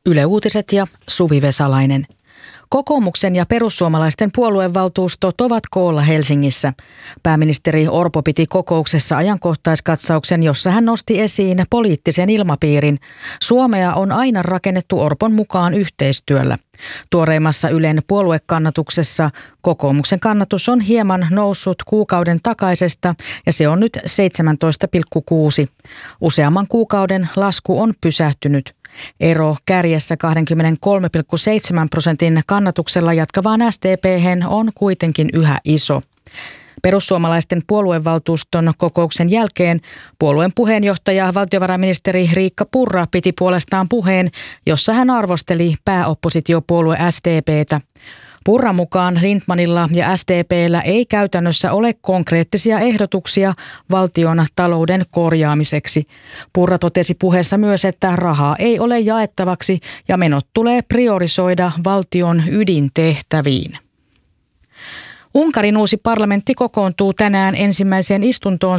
Yle Uutiset ja Suvi Vesalainen. Kokoomuksen ja perussuomalaisten puoluevaltuustot ovat koolla Helsingissä. Pääministeri Orpo piti kokouksessa ajankohtaiskatsauksen, jossa hän nosti esiin poliittisen ilmapiirin. Suomea on aina rakennettu Orpon mukaan yhteistyöllä. Tuoreimmassa Ylen puoluekannatuksessa kokoomuksen kannatus on hieman noussut kuukauden takaisesta ja se on nyt 17,6. Useamman kuukauden lasku on pysähtynyt. Ero kärjessä 23,7% kannatuksella jatkavaan SDP:hen on kuitenkin yhä iso. Perussuomalaisten puoluevaltuuston kokouksen jälkeen puolueen puheenjohtaja valtiovarainministeri Riikka Purra piti puolestaan puheen, jossa hän arvosteli pääoppositiopuolue SDP:tä. Purran mukaan Lindtmanilla ja SDP:llä ei käytännössä ole konkreettisia ehdotuksia valtion talouden korjaamiseksi. Purra totesi puheessa myös, että rahaa ei ole jaettavaksi ja menot tulee priorisoida valtion ydintehtäviin. Unkarin uusi parlamentti kokoontuu tänään ensimmäiseen istuntoonsa